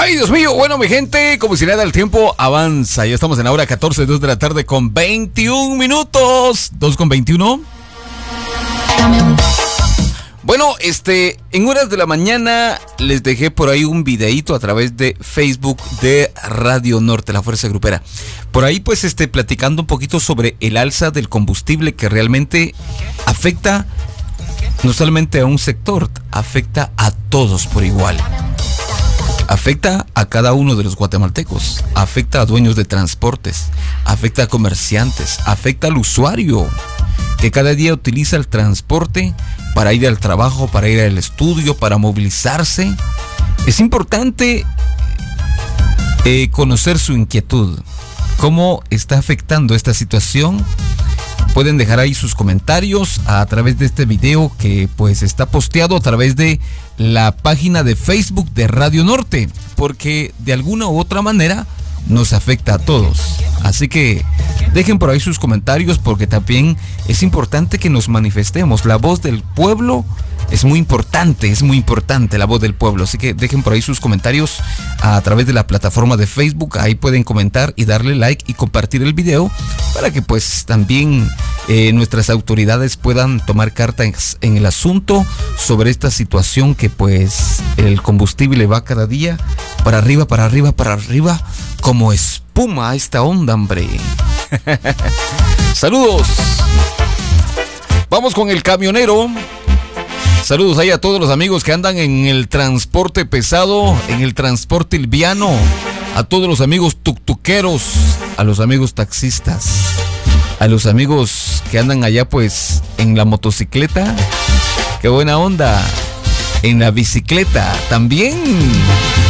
Ay, Dios mío, bueno, mi gente, como si nada, el tiempo avanza. Ya estamos en la hora 14, 2 de la tarde con 21 minutos. 2 con 21. Bueno, en horas de la mañana les dejé por ahí un videíto a través de Facebook de Radio Norte, la Fuerza Grupera. Por ahí pues platicando un poquito sobre el alza del combustible que realmente afecta no solamente a un sector, afecta a todos por igual. Afecta a cada uno de los guatemaltecos, afecta a dueños de transportes, afecta a comerciantes, afecta al usuario que cada día utiliza el transporte para ir al trabajo, para ir al estudio, para movilizarse. Es importante conocer su inquietud, cómo está afectando esta situación. Pueden dejar ahí sus comentarios a través de este video que pues está posteado a través de la página de Facebook de Radio Norte, porque de alguna u otra manera nos afecta a todos. Así que dejen por ahí sus comentarios, porque también es importante que nos manifestemos. La voz del pueblo es muy importante la voz del pueblo. Así que dejen por ahí sus comentarios a través de la plataforma de Facebook. Ahí pueden comentar y darle like y compartir el video para que pues también nuestras autoridades puedan tomar cartas en el asunto sobre esta situación que pues el combustible va cada día para arriba, para arriba, para arriba, como espuma esta onda, hombre. Saludos. Vamos con el camionero. Saludos ahí a todos los amigos que andan en el transporte pesado, en el transporte liviano, a todos los amigos tuctuqueros, a los amigos taxistas, a los amigos que andan allá pues en la motocicleta. Qué buena onda. En la bicicleta también.